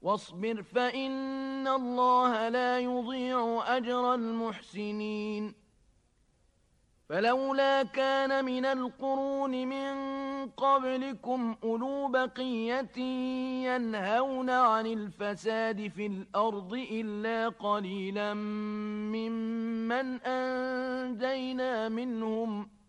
واصبر فإن الله لا يضيع أجر المحسنين فلولا كان من القرون من قبلكم أولو بقية ينهون عن الفساد في الأرض إلا قليلا ممن أنجينا منهم